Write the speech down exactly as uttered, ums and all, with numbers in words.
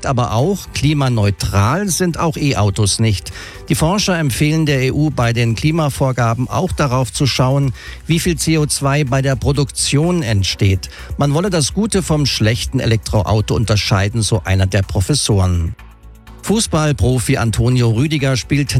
sagt aber auch, klimaneutral sind auch E-Autos nicht. Die Forscher empfehlen der E U bei den Klimavorgaben auch darauf zu schauen, wie viel C O zwei bei der Produktion entsteht. Man wolle das Gute vom schlechten Elektroauto unterscheiden, so einer der Professoren. Fußballprofi Antonio Rüdiger spielt